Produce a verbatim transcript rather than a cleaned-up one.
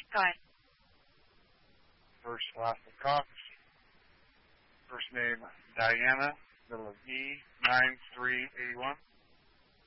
Go ahead. First, last of Cox. First name, Diana, middle of E, nine three eight one.